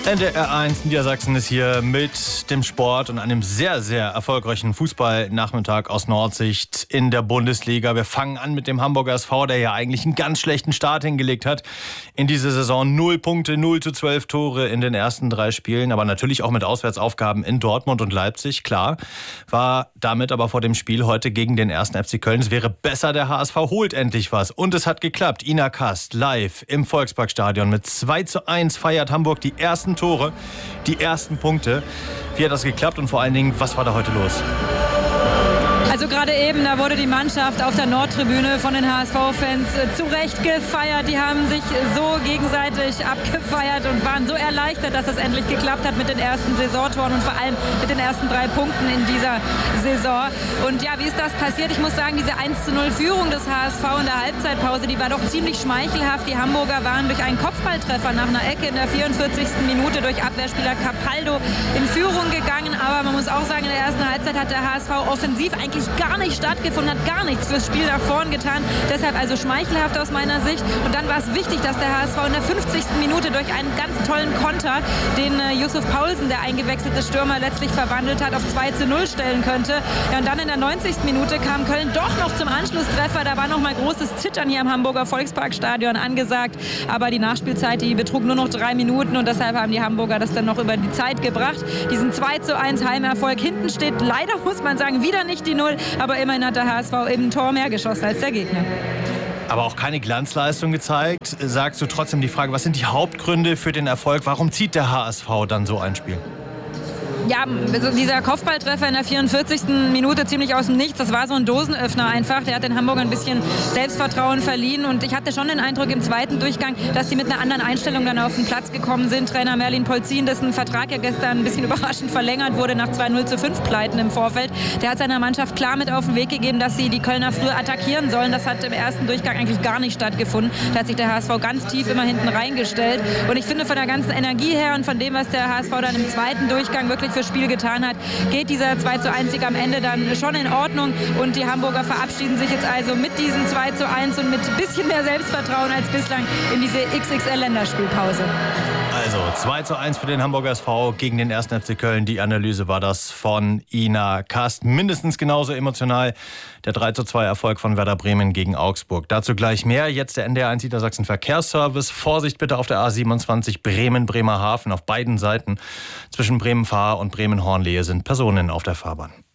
NDR1 Niedersachsen ist hier mit dem Sport und einem sehr, sehr erfolgreichen Fußballnachmittag aus Nordsicht in der Bundesliga. Wir fangen an mit dem Hamburger SV, der ja eigentlich einen ganz schlechten Start hingelegt hat in diese Saison. 0 Punkte, 0:12 Tore in den ersten 3 Spielen, aber natürlich auch mit Auswärtsaufgaben in Dortmund und Leipzig, klar. War damit aber vor dem Spiel heute gegen den 1. FC Köln. Es wäre besser, der HSV holt endlich was. Und es hat geklappt. Ina Kast live im Volksparkstadion mit 2:1 feiert Hamburg die ersten Tore, die ersten Punkte. Wie hat das geklappt und vor allen Dingen, was war da heute los? Also gerade eben, da wurde die Mannschaft auf der Nordtribüne von den HSV-Fans zu Recht gefeiert. Die haben sich so gegenseitig abgefeiert und waren so erleichtert, dass es endlich geklappt hat mit den ersten Saisontoren und vor allem mit den ersten 3 Punkten in dieser Saison. Und ja, wie ist das passiert? Ich muss sagen, diese 1:0-Führung des HSV in der Halbzeitpause, die war doch ziemlich schmeichelhaft. Die Hamburger waren durch einen Kopfballtreffer nach einer Ecke in der 44. Minute durch Abwehrspieler Capaldo in Führung gegangen. Aber man muss auch sagen, in der ersten Halbzeit hat der HSV offensiv eigentlich gar nicht stattgefunden, hat gar nichts fürs Spiel nach vorn getan. Deshalb also schmeichelhaft aus meiner Sicht. Und dann war es wichtig, dass der HSV in der 50. Minute durch einen ganz tollen Konter, den Yusuf Paulsen, der eingewechselte Stürmer, letztlich verwandelt hat, auf 2:0 stellen könnte. Ja, und dann in der 90. Minute kam Köln doch noch zum Anschlusstreffer. Da war noch mal großes Zittern hier am Hamburger Volksparkstadion angesagt. Aber die Nachspielzeit, die betrug nur noch 3 Minuten und deshalb haben die Hamburger das dann noch über die Zeit gebracht. Diesen 2:1 Heimerfolg. Hinten steht leider, muss man sagen, wieder nicht die 0. Aber immerhin hat der HSV eben ein Tor mehr geschossen als der Gegner. Aber auch keine Glanzleistung gezeigt. Sagst du trotzdem die Frage, was sind die Hauptgründe für den Erfolg? Warum zieht der HSV dann so ein Spiel? Ja, also dieser Kopfballtreffer in der 44. Minute ziemlich aus dem Nichts, das war so ein Dosenöffner einfach. Der hat den Hamburgern ein bisschen Selbstvertrauen verliehen und ich hatte schon den Eindruck im zweiten Durchgang, dass sie mit einer anderen Einstellung dann auf den Platz gekommen sind. Trainer Merlin Polzin, dessen Vertrag ja gestern ein bisschen überraschend verlängert wurde nach 2 0:5 Pleiten im Vorfeld. Der hat seiner Mannschaft klar mit auf den Weg gegeben, dass sie die Kölner früher attackieren sollen. Das hat im ersten Durchgang eigentlich gar nicht stattgefunden. Da hat sich der HSV ganz tief immer hinten reingestellt und ich finde von der ganzen Energie her und von dem, was der HSV dann im zweiten Durchgang wirklich für Spiel getan hat, geht dieser 2:1 Sieg am Ende dann schon in Ordnung und die Hamburger verabschieden sich jetzt also mit diesem 2:1 und mit ein bisschen mehr Selbstvertrauen als bislang in diese XXL-Länderspielpause. Also 2:1 für den Hamburger SV gegen den 1. FC Köln. Die Analyse war das von Ina Kast. Mindestens genauso emotional der 3:2 Erfolg von Werder Bremen gegen Augsburg. Dazu gleich mehr. Jetzt der NDR1 Niedersachsen Verkehrsservice. Vorsicht bitte auf der A27 Bremen-Bremerhaven auf beiden Seiten. Zwischen Bremen-Fahr und Bremen-Hornlehe sind Personen auf der Fahrbahn.